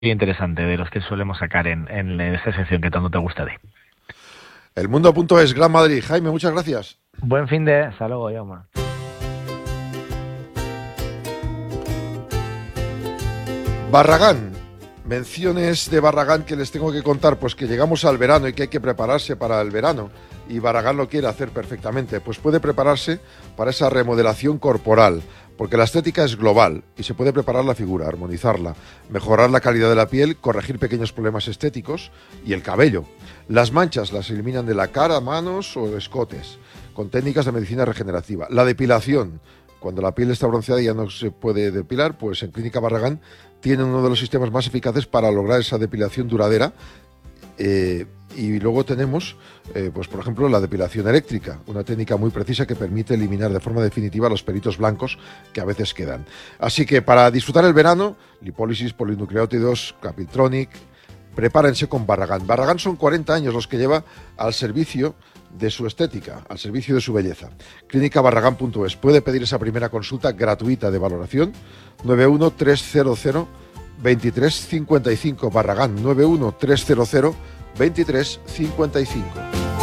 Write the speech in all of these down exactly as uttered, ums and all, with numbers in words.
interesante de los que solemos sacar en, en esa sección que tanto te gusta de. Elmundo.es, Gran Madrid. Jaime, muchas gracias. Buen fin de... Hasta luego, Jaume. Barragán. Menciones de Barragán que les tengo que contar, pues que llegamos al verano y que hay que prepararse para el verano, y Barragán lo quiere hacer perfectamente, pues puede prepararse para esa remodelación corporal, porque la estética es global y se puede preparar la figura, armonizarla, mejorar la calidad de la piel, corregir pequeños problemas estéticos y el cabello. Las manchas las eliminan de la cara, manos o escotes, con técnicas de medicina regenerativa. La depilación, cuando la piel está bronceada y ya no se puede depilar, pues en Clínica Barragán tienen uno de los sistemas más eficaces para lograr esa depilación duradera. Eh, y luego tenemos, eh, pues por ejemplo, la depilación eléctrica, una técnica muy precisa que permite eliminar de forma definitiva los pelitos blancos que a veces quedan. Así que para disfrutar el verano, lipólisis, polinucleótidos, Capiltronic, prepárense con Barragán. Barragán son cuarenta años los que lleva al servicio de su estética, al servicio de su belleza. clínica barragán punto es. Puede pedir esa primera consulta gratuita de valoración. nueve uno tres cero cero dos tres cinco cinco. Barragán, nueve uno tres cero cero dos tres cinco cinco.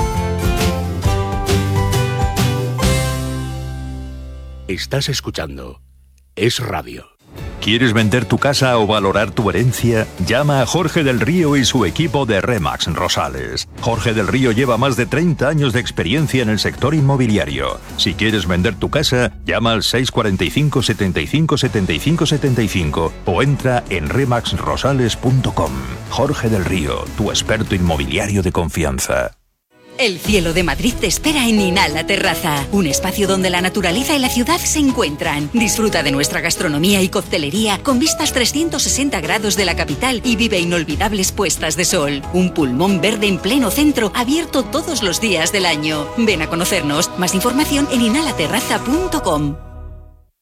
Estás escuchando Es Radio. ¿Quieres vender tu casa o valorar tu herencia? Llama a Jorge del Río y su equipo de Remax Rosales. Jorge del Río lleva más de treinta años de experiencia en el sector inmobiliario. Si quieres vender tu casa, llama al seis cuatro cinco, setenta y cinco, setenta y cinco, setenta y cinco o entra en remax rosales punto com. Jorge del Río, tu experto inmobiliario de confianza. El cielo de Madrid te espera en Inhala Terraza, un espacio donde la naturaleza y la ciudad se encuentran. Disfruta de nuestra gastronomía y coctelería con vistas trescientos sesenta grados de la capital y vive inolvidables puestas de sol. Un pulmón verde en pleno centro, abierto todos los días del año. Ven a conocernos. Más información en inhala terraza punto com.